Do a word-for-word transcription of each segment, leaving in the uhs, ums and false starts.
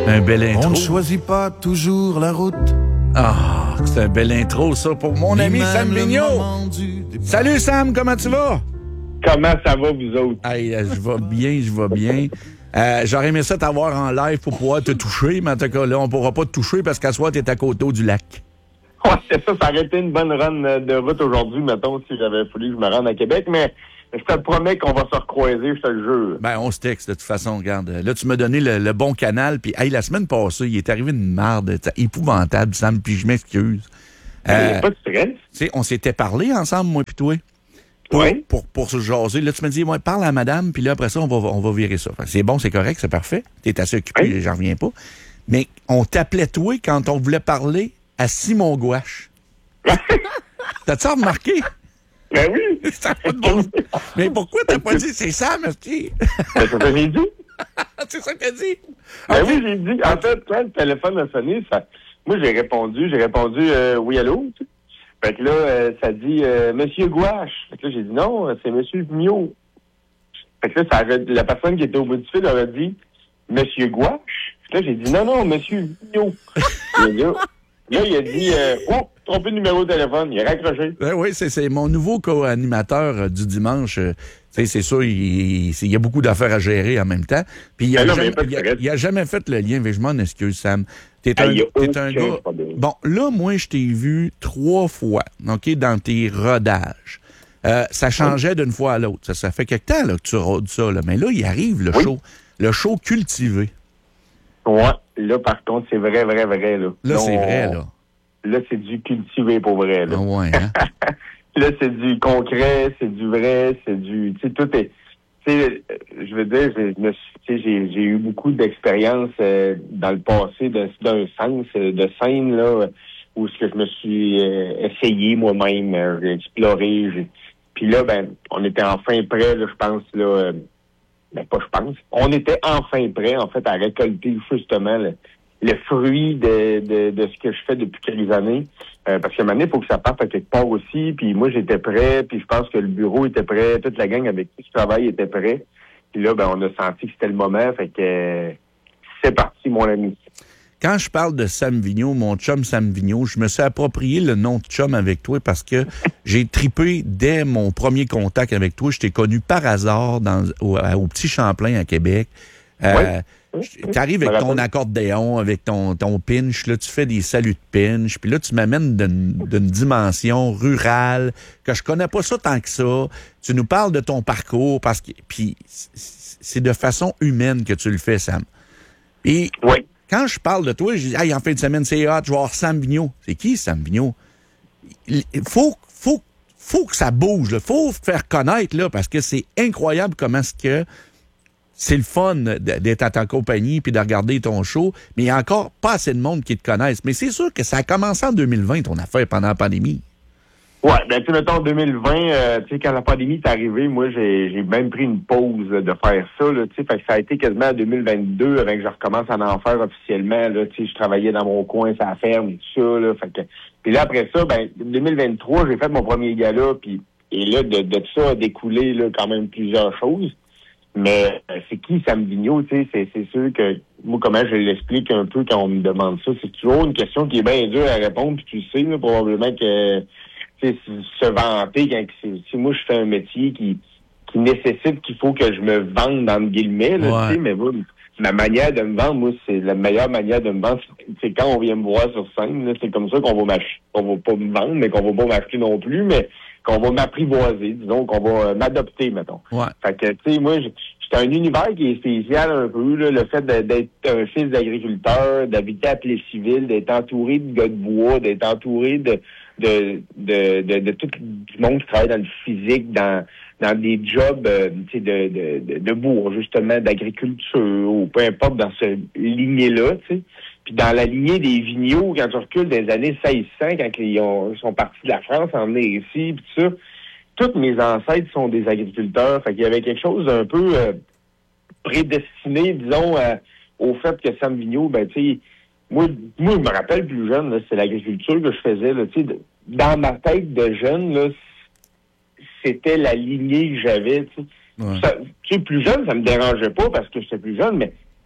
Un bel intro. On ne choisit pas toujours la route. Ah, c'est un bel intro, ça, pour mon Ni ami même Sam le Vigneault. moment du départ. Salut, Sam, comment tu vas? Comment ça va, vous autres? Hey, euh, je vais bien, je vais bien. Euh, j'aurais aimé ça t'avoir en live pour pouvoir te toucher, mais en tout cas, là, on pourra pas te toucher parce qu'à soir, t'es à côté du lac. Ouais, c'est ça, ça aurait été une bonne run de route aujourd'hui, mettons, si j'avais voulu que je me rende à Québec, mais je te promets qu'on va se recroiser, je te le jure. Ben, on se texte, de toute façon, regarde. Là, tu m'as donné le, le bon canal, puis hey, la semaine passée, il est arrivé une marde épouvantable, Sam, puis je m'excuse. Il n'y Euh, a pas de stress. Tu sais, on s'était parlé ensemble, moi puis toi. Pour, Oui. pour, pour se jaser. Là, tu me dis, ouais, parle à madame, puis là, après ça, on va, on va virer ça. Fait que c'est bon, c'est correct, c'est parfait. T'es assez occupé, Oui. j'en reviens pas. Mais on t'appelait toi quand on voulait parler à Simon Gouache. T'as-tu remarqué? Ben oui. Ça a pas de bon sens. Mais pourquoi t'as pas dit c'est Sam, merci? Ben, c'est ce que j'ai dit. C'est ça que t'as dit? Ben Ok. oui, j'ai dit. En fait, quand le téléphone a sonné, ça... moi, j'ai répondu, j'ai répondu euh, oui, allô. Tu sais. Fait que là, euh, ça dit euh, Monsieur Gouache. Fait que là, j'ai dit non, c'est Monsieur Vigneault. Fait que là, ça aurait- la personne qui était au bout du fil aurait dit Monsieur Gouache. Fait que là, j'ai dit non, non, Monsieur Vigneault. Et là, là, il a dit euh, oh, trompé de numéro de téléphone. Il a raccroché. Ben oui, c'est, c'est mon nouveau co-animateur euh, du dimanche. Euh, tu sais, c'est sûr, il, il- il y a beaucoup d'affaires à gérer en même temps. Puis il a, Ben non, mais jamais, pas de il a- stress. il a jamais fait le lien. Mais je m'en excuse, Sam. T'es Ah, un, il y a t'es un aucun gars. problème. Bon, là, moi, je t'ai vu trois fois, OK, dans tes rodages. Euh, ça changeait d'une fois à l'autre. Ça, ça fait quelque temps là, que tu rôdes ça. Là. Mais là, il arrive le Oui. show. Le show cultivé. Ouais. Là, par contre, c'est vrai, vrai, vrai. Là, Là, c'est on- vrai, là. Là, c'est du cultivé pour vrai. Là. Ah ouais, hein? Là, c'est du concret, c'est du vrai, c'est du... Tu sais, tout est... Tu sais, euh, je veux dire, je me suis- tu sais, j'ai, j'ai eu beaucoup d'expérience euh, dans le passé de- d'un sens, euh, de scène, là, où ce que je me suis euh, essayé moi-même, euh, j'ai exploré. j'ai- Puis là, ben, on était enfin prêt, là, je pense, là... euh, ben, pas je pense. On était enfin prêt, en fait, à récolter justement le, le fruit de, de, de ce que je fais depuis quelques années. Euh, parce qu'à un moment donné, il faut que ça parte à quelque part aussi. Puis moi, j'étais prêt. Puis je pense que le bureau était prêt. Toute la gang avec qui je travaille était prêt. Puis là, ben, on a senti que c'était le moment. Fait que euh, c'est parti, mon ami. Quand je parle de Sam Vigneault, mon chum Sam Vigneault, je me suis approprié le nom de chum avec toi parce que j'ai tripé dès mon premier contact avec toi. Je t'ai connu par hasard dans, au, au Petit Champlain à Québec. Euh, Tu arrives avec ton accordéon, avec ton, ton pinch, là, tu fais des saluts de pinch, puis là, tu m'amènes d'une, d'une dimension rurale, que je connais pas ça tant que ça. Tu nous parles de ton parcours, parce que puis c'est de façon humaine que tu le fais, Sam. Et Oui. quand je parle de toi, je dis, hey, en fin de semaine, c'est hot, je vais voir Sam Vigneault. C'est qui, Sam Vigneault? Il faut, faut, faut que ça bouge, il faut faire connaître, là, parce que c'est incroyable comment est-ce que c'est le fun d'être à ta compagnie puis de regarder ton show, mais il y a encore pas assez de monde qui te connaissent. Mais c'est sûr que ça a commencé en deux mille vingt, ton affaire, pendant la pandémie. Ouais, ben tu sais, mettons, en deux mille vingt, euh, tu sais, quand la pandémie est arrivée, moi, j'ai, j'ai même pris une pause là, de faire ça, là, tu sais, fait que ça a été quasiment en deux mille vingt-deux avant que je recommence à en faire officiellement, là, tu sais, je travaillais dans mon coin, ça ferme, tout ça, là, fait que, puis là, après ça, ben, deux mille vingt-trois, j'ai fait mon premier gala, puis, et là, de, de ça a découlé, là, quand même plusieurs choses. Mais euh, c'est qui Sam Vigneault, tu sais, c'est, c'est sûr que moi, comment je l'explique un peu quand on me demande ça, c'est toujours une question qui est bien dure à répondre, puis tu le sais, là, probablement que, tu sais, se vanter quand c'est, si moi je fais un métier qui qui nécessite qu'il faut que je me vende dans le guillemets, là, Ouais. tu sais, mais moi, ma manière de me vendre, moi, c'est la meilleure manière de me vendre, c'est quand on vient me voir sur scène, là, c'est comme ça qu'on va m'acheter, qu'on va pas me vendre, mais qu'on va pas m'acheter non plus, mais qu'on va m'apprivoiser, disons, qu'on va euh, m'adopter, mettons. Ouais. Fait que, tu sais, moi, j- j'étais un univers qui est spécial un peu, là, le fait de- d'être un fils d'agriculteur, d'habiter à Plessisville, d'être entouré de gars de bois, d'être entouré de de, de, de, de tout le monde qui travaille dans le physique, dans dans des jobs euh, tu sais, de, de, de, de bourg, justement, d'agriculture, ou peu importe, dans cette lignée-là, tu sais. Puis dans la lignée des Vigneault, quand tu recules des années seize cents, quand ils ont, sont partis de la France, emmenés ici, puis tout ça, tous mes ancêtres sont des agriculteurs. Fait qu'il y avait quelque chose d'un peu euh, prédestiné, disons, euh, au fait que Sam Vigneault, ben, tu sais, moi, moi, je me rappelle plus jeune, là, c'est l'agriculture que je faisais, là, tu sais, de- dans ma tête de jeune, là, c'était la lignée que j'avais, tu sais. Ouais. Ça- tu sais, plus jeune, ça me dérangeait pas parce que j'étais plus jeune, mais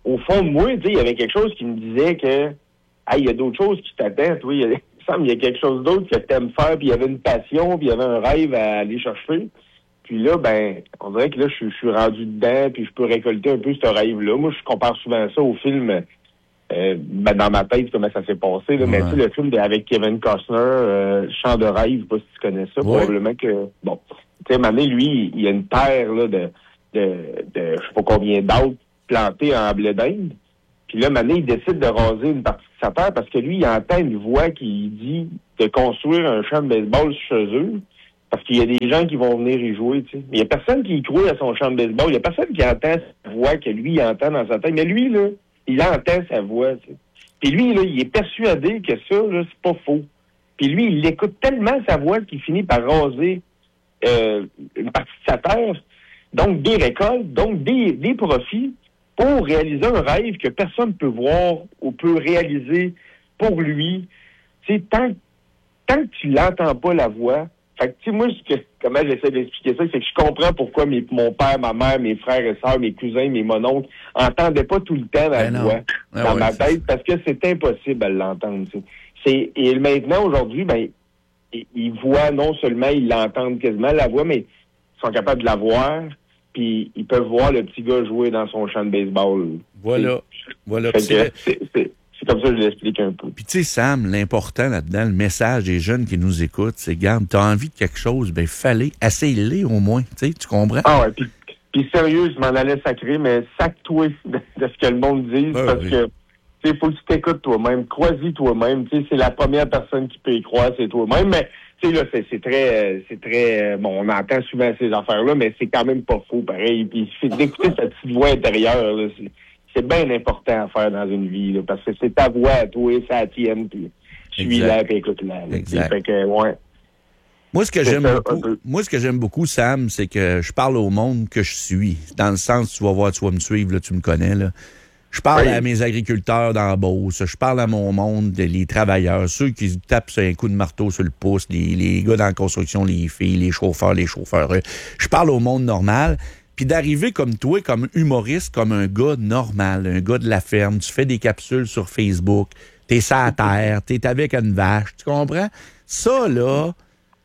au fond de moi, tu sais, il y avait quelque chose qui me disait que, ah, il y a d'autres choses qui t'attendent, toi. Il y a, il me semble, il y a quelque chose d'autre que t'aimes faire, puis il y avait une passion, puis il y avait un rêve à aller chercher. Puis là, ben, on dirait que là, je, je suis rendu dedans, puis je peux récolter un peu ce rêve-là. Moi, je compare souvent ça au film, euh, ben, dans ma tête, comment ça s'est passé, là. Ouais. Mais tu sais, le film de, avec Kevin Costner, euh, Chant de rêve, je sais pas si tu connais ça, ouais. Probablement que, bon, tu sais, Mané, lui, il y a une terre, là, de, de, de, je sais pas combien d'autres plantées en blé d'Inde. Puis là, Mané, il décide de raser une partie de sa terre parce que lui, il entend une voix qui dit de construire un champ de baseball chez eux. Parce qu'il y a des gens qui vont venir y jouer, tu sais. Il y a personne qui y croit à son champ de baseball. Il y a personne qui entend sa voix que lui, il entend dans sa tête. Mais lui, là, il entend sa voix, tu sais. Puis lui, là, il est persuadé que ça, là, c'est pas faux. Puis lui, il écoute tellement sa voix qu'il finit par raser euh, une partie de sa terre. Donc, des récoltes, donc des, des profits pour réaliser un rêve que personne ne peut voir ou peut réaliser pour lui. Tu sais, tant, tant que tu l'entends pas, la voix. Fait que, tu sais, moi, ce que, comment j'essaie d'expliquer ça, c'est que je comprends pourquoi mes, mon père, ma mère, mes frères et sœurs, mes cousins, mes mononcles entendaient pas tout le temps la ben voix ah dans ouais, ma tête parce que c'est impossible de l'entendre. Tu sais. C'est, et maintenant, aujourd'hui, ben, ils, ils voient non seulement, ils l'entendent quasiment, la voix, mais ils sont capables de la voir, puis ils peuvent voir le petit gars jouer dans son champ de baseball. Voilà. C'est, voilà. Fait que, c'est, c'est, C'est comme ça que je l'explique un peu. Puis tu sais, Sam, l'important là-dedans, le message des jeunes qui nous écoutent, c'est, garde, t'as envie de quelque chose, ben fallait, essaye-le au moins, tu sais, tu comprends? Ah ouais, puis, puis sérieux, je m'en allais sacrer, mais sac-toi de, de ce que le monde dit, ah, parce oui. que, tu sais, faut que tu t'écoutes toi-même, crois-y toi-même, tu sais, c'est la première personne qui peut y croire, c'est toi-même, mais, tu sais, là, c'est, c'est très, c'est très, bon, on entend souvent ces affaires-là, mais c'est quand même pas faux, pareil, puis il suffit d'écouter sa petite voix intérieure, là, c'est... C'est bien important à faire dans une vie, là, parce que c'est ta voix à toi, c'est la tienne, puis suis-la, puis écoute-la. Exact. Fait que, ouais. Moi, ce que c'est j'aime ça, beaucoup, moi, ce que j'aime beaucoup, Sam, c'est que je parle au monde que je suis. Dans le sens, tu vas voir, tu vas me suivre, là, tu me connais, là. Je parle oui. à mes agriculteurs dans la Beauce, je parle à mon monde, les travailleurs, ceux qui tapent sur un coup de marteau sur le pouce, les, les gars dans la construction, les filles, les chauffeurs, les chauffeurs. Je parle au monde normal. Puis d'arriver comme toi, comme humoriste, comme un gars normal, un gars de la ferme, tu fais des capsules sur Facebook, t'es sur la terre, t'es avec une vache, tu comprends? Ça, là,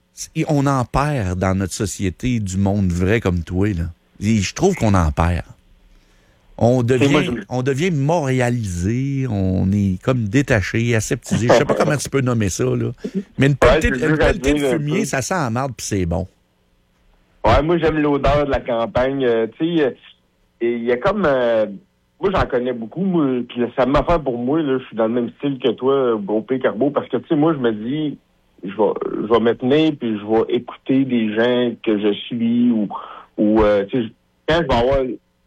on en perd dans notre société du monde vrai comme toi, là. Et je trouve qu'on en perd. On devient, moi, je... on devient montréalisé, on est comme détaché, aseptisé. Je sais pas comment tu peux nommer ça, là. Mais une pelletée ouais, de fumier, ça sent la marde puis c'est bon. Ouais, moi, j'aime l'odeur de la campagne. Euh, tu sais, il y a comme... Euh, moi, j'en connais beaucoup. Puis ça m'a fait pour moi, là, je suis dans le même style que toi, Gros P. Carbo, parce que, tu sais, moi, je me dis, je vais, je vais me tenir, puis je vais écouter des gens que je suis, ou, ou euh, tu sais, quand je vais avoir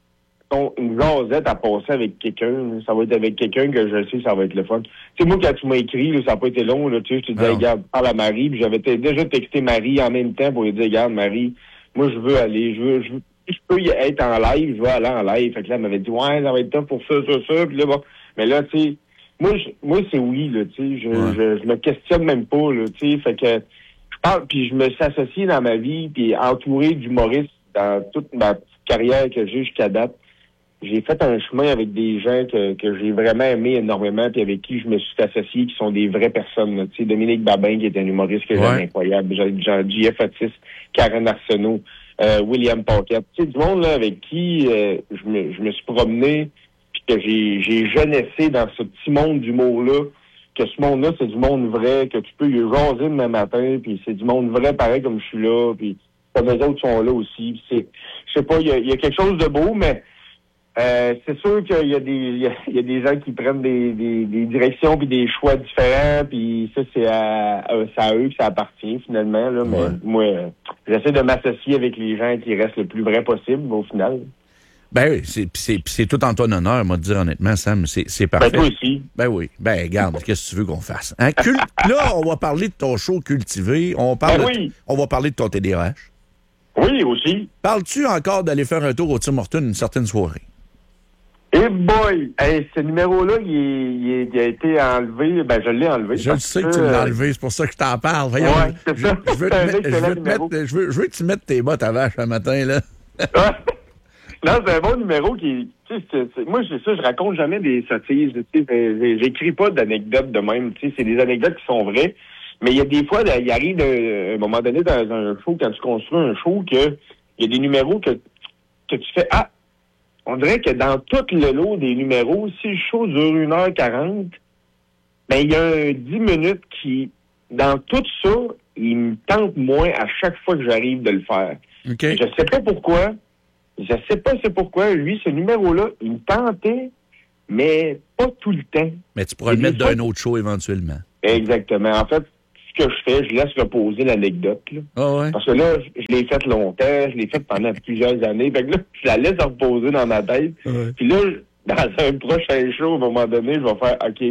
ton, une gazette à passer avec quelqu'un, ça va être avec quelqu'un que je sais, ça va être le fun. Tu sais, moi, quand tu m'as écrit, là, ça n'a pas été long, là, tu sais, je te disais, regarde, parle à Marie, puis j'avais t- déjà texté Marie en même temps pour lui dire, regarde, Marie, moi, je veux aller, je veux, je veux, je peux y être en live, je veux aller en live. Fait que là, elle m'avait dit, ouais, ça va être top pour ça, ça, ça. Puis là, bon. Mais là, tu sais, moi, je, moi, c'est oui, là, tu sais. Je, ouais. je, je me questionne même pas, là, tu sais. Fait que, je parle, puis je me suis associé dans ma vie, puis entouré d'humoristes dans toute ma petite carrière que j'ai jusqu'à date. J'ai fait un chemin avec des gens que, que j'ai vraiment aimé énormément, puis avec qui je me suis associé, qui sont des vraies personnes. Tu sais, Dominique Babin, qui est un humoriste que ouais. j'aime incroyable. Jean J F Otis, Karen Arsenault, euh, William Paquette. Tu sais, du monde là avec qui euh, je, me, je me suis promené, puis que j'ai, j'ai jeunessé dans ce petit monde d'humour-là, que ce monde-là, c'est du monde vrai, que tu peux y jaser demain matin, puis c'est du monde vrai pareil comme je suis là, puis comme les autres sont là aussi. Puis c'est, je sais pas, il y a, y a quelque chose de beau, mais Euh, c'est sûr qu'il y a des il y a, y a des gens qui prennent des, des, des directions puis des choix différents, puis ça c'est à, à, c'est à eux que ça appartient finalement là. Mais ouais. moi, j'essaie de m'associer avec les gens qui restent le plus vrai possible au final. Ben oui, c'est, c'est, c'est tout en ton honneur, moi, de dire honnêtement, Sam, c'est, c'est parfait. Ben toi aussi. Ben oui. Ben regarde, qu'est-ce que tu veux qu'on fasse? Hein? Cul- là, on va parler de ton show cultivé. On parle ben oui. de, on va parler de ton T D A H. Oui, aussi. Parles-tu encore d'aller faire un tour au Tim Hortons une certaine soirée? Eh boy! Hey, ce numéro-là, il, est, il a été enlevé. Ben, je l'ai enlevé. Je le sais que, que tu l'as enlevé, c'est pour ça que je t'en parle. Voyons, ouais, c'est je, ça. Je veux, te, je veux, te mettre, je, veux, je veux que tu mettes tes bottes à vache un matin, là. non, c'est un bon numéro qui... Tu sais, c'est, c'est, moi, c'est ça, je raconte jamais des sottises. Tu sais, j'écris pas d'anecdotes de même. Tu sais, c'est des anecdotes qui sont vraies. Mais il y a des fois, il arrive à un moment donné dans un show, quand tu construis un show, que il y a des numéros que, que tu fais... Ah, on dirait que dans tout le lot des numéros, si le show dure une heure quarante, ben il y a un dix minutes qui, dans tout ça, il me tente moins à chaque fois que j'arrive de le faire. Okay. Je sais pas pourquoi. Je sais pas c'est pourquoi. Lui, ce numéro-là, il me tentait, mais pas tout le temps. Mais tu pourras Et le mettre fois... d'un autre show éventuellement. Exactement. En fait, ce que je fais, je laisse reposer l'anecdote. Là. Ah ouais? Parce que là, je, je l'ai faite longtemps, je l'ai faite pendant plusieurs années. Fait que là, je la laisse reposer dans ma tête. Ouais. Puis là, dans un prochain show, à un moment donné, je vais faire OK,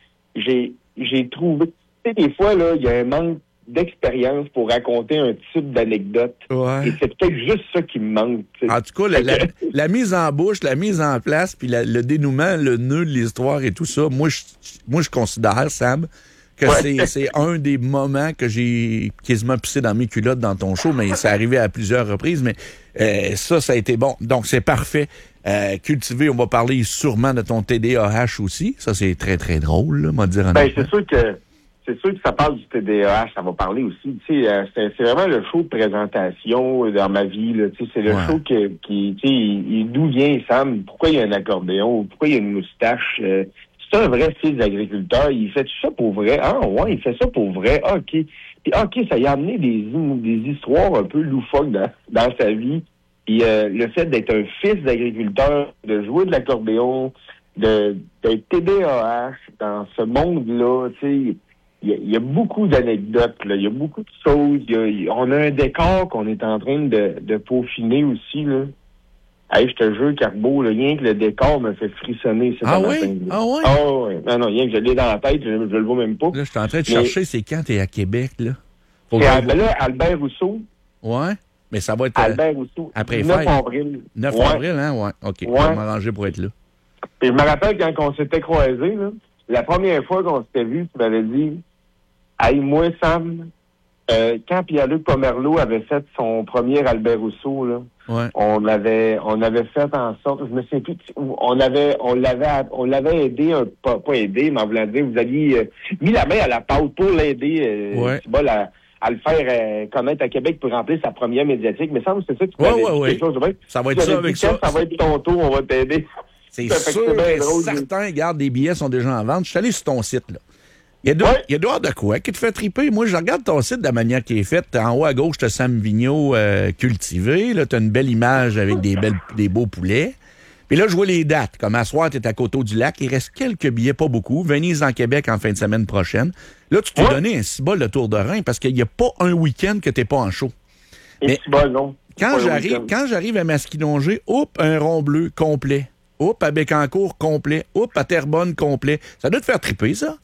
j'ai j'ai trouvé. Tu sais, des fois, là, il y a un manque d'expérience pour raconter un type d'anecdote. Ouais. Et c'est peut-être juste ça qui me manque. T'sais. En tout cas, la, la, la mise en bouche, la mise en place, puis la, le dénouement, le nœud de l'histoire et tout ça, moi, je, moi, je considère, Sam, que ouais. c'est, c'est un des moments que j'ai quasiment pissé dans mes culottes dans ton show, mais c'est arrivé à plusieurs reprises, mais euh, ça, ça a été bon. Donc, c'est parfait. Euh, cultiver, on va parler sûrement de ton T D A H aussi. Ça, c'est très, très drôle, là, moi, dire en ben, c'est sûr que c'est sûr que ça parle du T D A H, ça va parler aussi. Tu sais, euh, c'est, c'est vraiment le show de présentation dans ma vie. Là, tu sais, c'est le ouais. show que, qui, tu sais, il, il, d'où vient Sam, pourquoi il y a un accordéon, pourquoi il y a une moustache. Euh, c'est un vrai fils d'agriculteur. Il fait tout ça pour vrai. Ah ouais, il fait ça pour vrai. Ah, OK. Puis OK, ça y a amené des, des histoires un peu loufoques dans, dans sa vie. Puis euh, le fait d'être un fils d'agriculteur, de jouer de l'accordéon, de d'être T D A H dans ce monde-là, tu sais. Il y, a, il y a beaucoup d'anecdotes, là. Il y a beaucoup de choses. Il y a, il, on a un décor qu'on est en train de, de peaufiner aussi, là. Hey, je te jure, Carbo, là, rien que le décor me fait frissonner. Ah oui? Matin, ah oui? Ah oui? Non, non, rien que je l'ai dans la tête, je, je le vois même pas. Là, je suis en train de chercher, mais, c'est quand t'es à Québec, là? Faut c'est que là, Albert Rousseau. Ouais? Mais ça va être... Albert Rousseau. Après neuf avril. neuf ouais. avril, hein? Ouais. OK. Ouais. Je vais m'arranger pour être là. Et je me rappelle quand on s'était croisés, là, la première fois qu'on s'était vus, tu m'avais dit... Hey, moi, Sam, euh, quand Pierre-Luc Pomerleau avait fait son premier Albert Rousseau, là, ouais. on avait on avait fait en sorte, je me souviens plus, on avait on l'avait on l'avait aidé, un, pas, pas aidé, mais en voulant dire, vous aviez euh, mis la main à la pâte pour l'aider, euh, ouais. c'est bon, à, à le faire euh, connaître à Québec pour remplir sa première médiatique. Mais ça me c'est ça que tu ouais, avais ouais, dit ouais. quelque chose de bien. Ça va être tu ça avec ça. Ça va être ton tour, on va t'aider. C'est sûr que drôle, certains, regarde, des billets sont déjà en vente. Je suis allé sur ton site, là. Il y a dehors, ouais. dehors de quoi qui te fait triper. Moi, je regarde ton site de la manière qui est faite. En haut à gauche, tu as Sam Vigneault euh, cultivé. Là, tu as une belle image avec des belles, des beaux poulets. Puis là, je vois les dates. Comme à soir, tu es à Coteau-du-Lac. Il reste quelques billets, pas beaucoup. Venise en Québec en fin de semaine prochaine. Là, tu t'es ouais. donné un cibole de Tour de Rhin parce qu'il n'y a pas un week-end que tu n'es pas en show. Et Mais cibole, non. Quand j'arrive, quand j'arrive à Masquinongé, hop, un rond bleu complet. Hop, à Bécancour complet. Hop, à Terrebonne complet. Ça doit te faire triper, ça?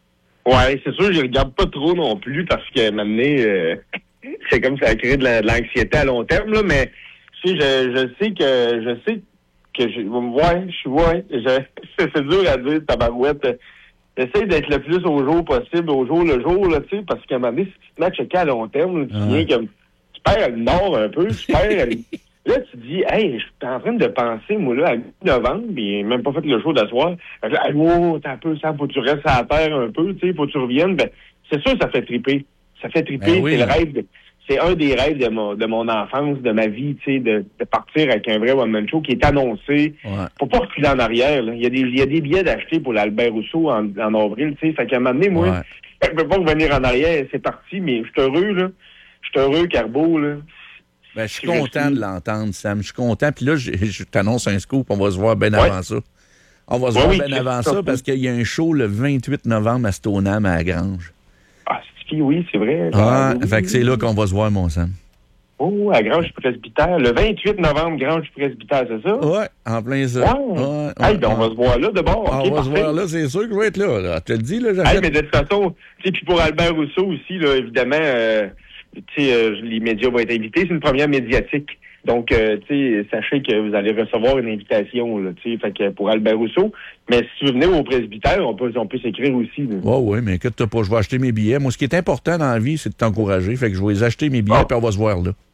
Ouais, c'est sûr, je regarde pas trop non plus parce que maintenant, euh, c'est comme ça a créé de, la, de l'anxiété à long terme, là, mais tu sais, je, je sais que je sais que je ouais, je suis ouais, je, c'est, c'est dur à dire, tabarouette. J'essaie d'être le plus au jour possible, au jour le jour, là, tu sais, parce qu'à un moment donné, si tu te mets à checker à long terme, là, tu viens comme tu perds le nord un peu, tu perds là, tu te dis, hey, je suis en train de penser, moi, là, à mi-novembre, puis même pas fait le show d'asseoir. Hey, wow, t'as un peu, ça, faut que tu restes à la terre un peu, tu sais, faut que tu reviennes. Ben, c'est sûr, ça fait triper. Ça fait triper, ben oui, c'est hein. le rêve de, c'est un des rêves de mon, de mon enfance, de ma vie, tu sais, de, de partir avec un vrai one-man show qui est annoncé. Ouais. Faut pas reculer en arrière, là. Il y a des, il y a des billets d'acheter pour l'Albert Rousseau en, en avril, tu sais. Fait qu'à un moment donné, moi, ouais. je peux pas revenir en arrière, c'est parti, mais je suis heureux, là. Je suis heureux, Carbo, là. Ben, je suis content de l'entendre, Sam. Je suis content. Puis là, je, je t'annonce un scoop. On va se voir bien ouais. avant ça. On va se ouais, voir oui, bien avant ça parce qu'il y a un show le vingt-huit novembre à Stoneham à la Grange. Ah, c'est oui, c'est vrai. Ah, oui. Fait que c'est là qu'on va se voir, mon Sam. Oh, à Grange Presbytère. Le vingt-huit novembre, Grange Presbytère, c'est ça? Oui, en plein ça. Ouais. Ouais, hey, ouais, ben, on va se voir là de bord. On okay, va parfait. se voir là, c'est sûr que je vais être là. là. Je te le dis, là, j'achète. Hey, mais de toute façon, tu sais, puis pour Albert Rousseau aussi, là, évidemment, euh, tu sais, euh, les médias vont être invités. C'est une première médiatique. Donc, euh, tu sais, sachez que vous allez recevoir une invitation, là, tu sais, fait que pour Albert Rousseau. Mais si vous venez au presbytère, on peut, on peut s'écrire aussi. Oui, oui, mais écoute pas, je vais acheter mes billets. Moi, ce qui est important dans la vie, c'est de t'encourager. Fait que je vais les acheter mes billets, oh. puis on va se voir là.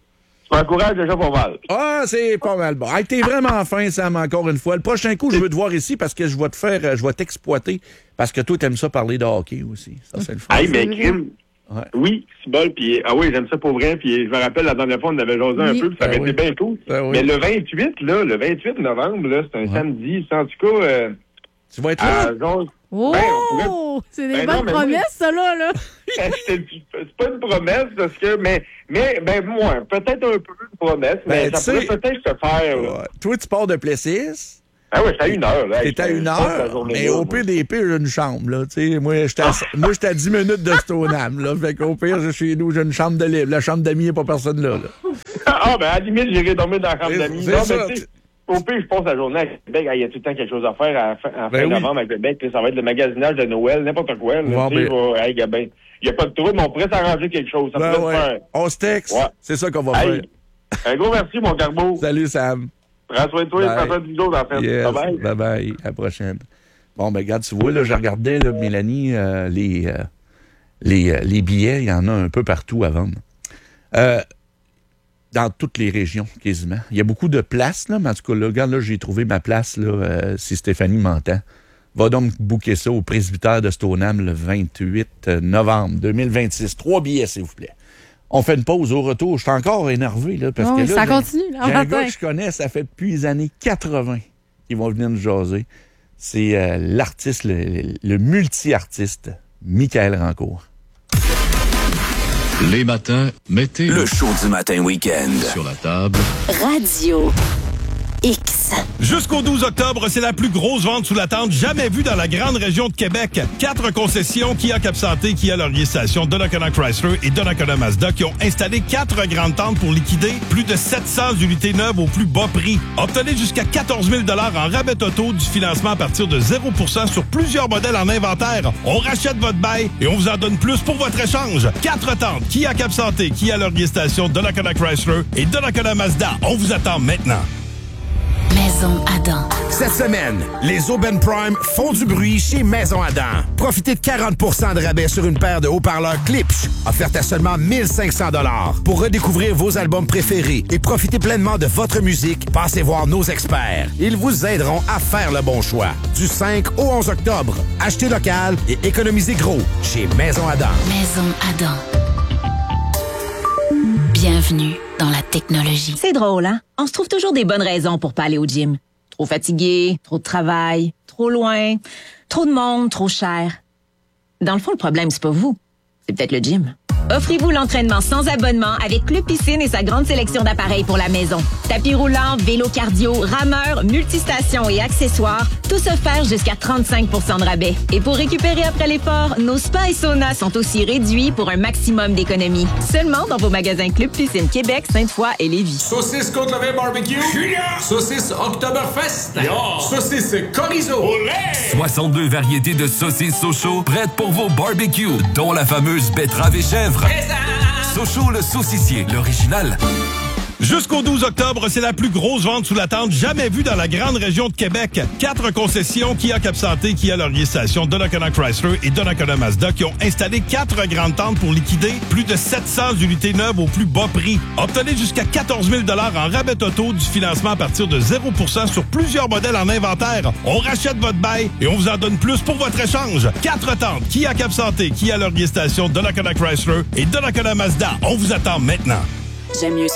Tu m'encourages déjà pas mal. Ah, c'est pas mal bon. Hey, t'es vraiment fin, Sam, encore une fois. Le prochain coup, je veux te voir ici parce que je vais te faire, je vais t'exploiter parce que toi, t'aimes ça parler de hockey aussi. Ça, c'est le fun. Hey, mais crime. Ouais. Oui, c'est bol, puis ah oui, j'aime ça pour vrai, puis je me rappelle la dernière fois, on avait jasé oui. un peu, puis ça Ben avait été oui. bien cool. Ben oui. Mais le vingt-huit, là, le vingt-huit novembre, là, c'est un Ouais. samedi, c'est en tout cas, euh, Tu vas être là? à Jose- Oh! Ben, on pourrait- C'est des Ben non, bonnes mais promesses, ça, là, là. c'est c'est pas une promesse, parce que, mais, mais, ben, moi, peut-être un peu une promesse, mais Ben, ça tu sais- pourrait peut-être se faire, là. Ouais. Toi, tu pars de Plessis. Ah ouais, c'est à une heure, là. T'es à une Je passe la heure, journée mais là, au moi. pire des pires, j'ai une chambre, là. Tu sais, moi, j'étais à, moi, j'étais à dix minutes de Stoneham, là. Fait qu'au pire, chez nous, j'ai une chambre de libre. La chambre d'amis, il n'y a pas personne là, là. Ah, ben, à la limite, j'irai dormir dans la chambre C'est- d'amis. c'est Non, ça. mais tu sais, au pire, je passe la journée à Québec. Il y a tout le temps quelque chose à faire à la fin, à la Ben fin oui. novembre à Québec. Puis ça va être le magasinage de Noël, n'importe quoi. Là, Bon, tu sais, ben- je vais- hey, Gabin, il n'y a pas de trouble, mais on pourrait s'arranger quelque chose. Ça Ben pourrait se ouais. faire. On se texte. Ouais. C'est ça qu'on va Hey, faire. un gros merci, mon Carbo. Salut, Sam. Prends soin de toi et Bye. prends soin de nous autres, en fait. Yes. Bye-bye. Bye bye. À la prochaine. Bon, ben, regarde, tu vois, là, je regardais, là, Mélanie, euh, les, euh, les, euh, les billets, il y en a un peu partout à vendre. Euh, dans toutes les régions, quasiment. Il y a beaucoup de places, là, mais en tout cas, là, regarde, là, j'ai trouvé ma place, là, euh, si Stéphanie m'entend. Va donc booker ça au presbytère de Stoneham le vingt-huit novembre deux mille vingt-six. Trois billets, s'il vous plaît. On fait une pause au retour. Je suis encore énervé, là, parce Oh, que là, ça j'ai- continue, là, J'ai un matin. gars que je connais, ça fait depuis les années quatre-vingt qu'ils vont venir nous jaser. C'est euh, l'artiste, le, le- le multi-artiste, Michael Rancourt. Les matins, mettez Le show du matin week-end. sur la table. Radio X. Jusqu'au douze octobre, c'est la plus grosse vente sous la tente jamais vue dans la grande région de Québec. Quatre concessions Kia Cap Santé, Kia Laurier Station, Donnacona Chrysler et Donnacona Mazda qui ont installé quatre grandes tentes pour liquider plus de sept cents unités neuves au plus bas prix. Obtenez jusqu'à quatorze mille dollars en rabais auto, du financement à partir de zéro pour cent sur plusieurs modèles en inventaire. On rachète votre bail et on vous en donne plus pour votre échange. Quatre tentes Kia Cap Santé, Kia Laurier Station, Donnacona Chrysler et Donnacona Mazda. On vous attend maintenant. Maison Adam. Cette semaine, les Aubaine Prime font du bruit chez Maison Adam. Profitez de quarante pour cent de rabais sur une paire de haut-parleurs Klipsch, offerte à seulement mille cinq cents dollars. Pour redécouvrir vos albums préférés et profiter pleinement de votre musique, passez voir nos experts. Ils vous aideront à faire le bon choix. Du cinq au onze octobre, achetez local et économisez gros chez Maison Adam. Maison Adam. Bienvenue dans la technologie. C'est drôle, hein? On se trouve toujours des bonnes raisons pour pas aller au gym. Trop fatigué, trop de travail, trop loin, trop de monde, trop cher. Dans le fond, le problème, c'est pas vous. C'est peut-être le gym. Offrez-vous l'entraînement sans abonnement avec Club Piscine et sa grande sélection d'appareils pour la maison. Tapis roulant, vélo cardio, rameur, multistations et accessoires, tous offerts jusqu'à trente-cinq pour cent de rabais. Et pour récupérer après l'effort, nos spas et saunas sont aussi réduits pour un maximum d'économie. Seulement dans vos magasins Club Piscine Québec, Sainte-Foy et Lévis. Saucisse côte levée barbecue. Saucisse Oktoberfest. Saucisse chorizo. soixante-deux variétés de saucisses Sochaux prêtes pour vos barbecues, dont la fameuse betterave et chèvre. Sochaux le saucissier, l'original. Jusqu'au douze octobre, c'est la plus grosse vente sous la tente jamais vue dans la grande région de Québec. Quatre concessions Kia Cap Santé, Kia Laurier Station, Donnacona Chrysler et Donnacona Mazda qui ont installé quatre grandes tentes pour liquider plus de sept cents unités neuves au plus bas prix. Obtenez jusqu'à quatorze mille dollars en rabais auto, du financement à partir de zéro pour cent sur plusieurs modèles en inventaire. On rachète votre bail et on vous en donne plus pour votre échange. Quatre tentes Kia Cap Santé, Kia Laurier Station, Donnacona Chrysler et Donnacona Mazda. On vous attend maintenant. J'aime mieux